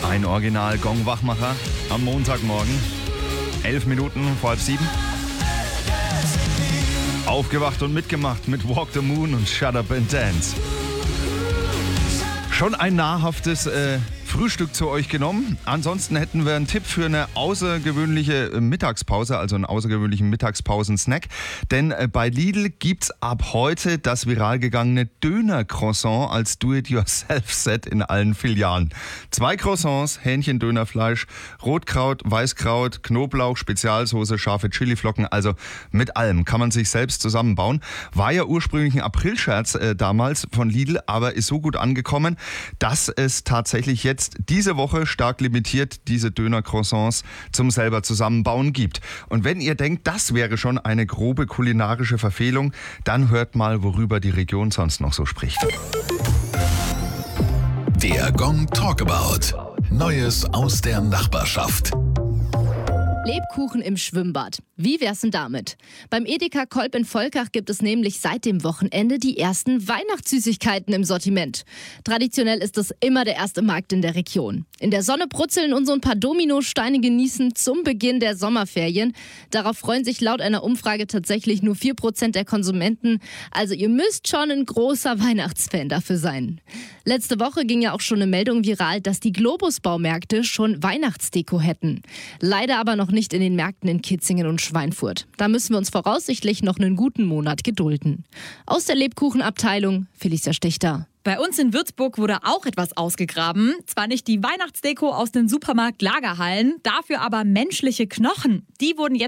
Ein Original-Gong-Wachmacher am Montagmorgen. 11 Minuten vor 6:30. Aufgewacht und mitgemacht mit Walk the Moon und Shut Up and Dance. Schon ein nahrhaftes Frühstück zu euch genommen. Ansonsten hätten wir einen Tipp für eine außergewöhnliche Mittagspause, also einen außergewöhnlichen Mittagspausen-Snack. Denn bei Lidl gibt's ab heute das viral gegangene Döner-Croissant als Do-it-yourself-Set in allen Filialen. 2 Croissants, Hähnchen, Dönerfleisch, Rotkraut, Weißkraut, Knoblauch, Spezialsoße, scharfe Chiliflocken, also mit allem kann man sich selbst zusammenbauen. War ja ursprünglich ein Aprilscherz damals von Lidl, aber ist so gut angekommen, dass es tatsächlich jetzt diese Woche stark limitiert diese Döner-Croissants zum selber zusammenbauen gibt. Und wenn ihr denkt, das wäre schon eine grobe kulinarische Verfehlung, dann hört mal, worüber die Region sonst noch so spricht. Der Gong Talkabout. Neues aus der Nachbarschaft. Lebkuchen im Schwimmbad. Wie wär's denn damit? Beim Edeka Kolb in Volkach gibt es nämlich seit dem Wochenende die ersten Weihnachtssüßigkeiten im Sortiment. Traditionell ist es immer der erste Markt in der Region. In der Sonne brutzeln und so ein paar Dominosteine genießen zum Beginn der Sommerferien. Darauf freuen sich laut einer Umfrage tatsächlich nur 4% der Konsumenten. Also ihr müsst schon ein großer Weihnachtsfan dafür sein. Letzte Woche ging ja auch schon eine Meldung viral, dass die Globus-Baumärkte schon Weihnachtsdeko hätten. Leider aber noch nicht in den Märkten in Kitzingen und Schweinfurt. Da müssen wir uns voraussichtlich noch einen guten Monat gedulden. Aus der Lebkuchenabteilung, Felicia Stichter. Bei uns in Würzburg wurde auch etwas ausgegraben. Zwar nicht die Weihnachtsdeko aus den Supermarkt-Lagerhallen, dafür aber menschliche Knochen. Die wurden jetzt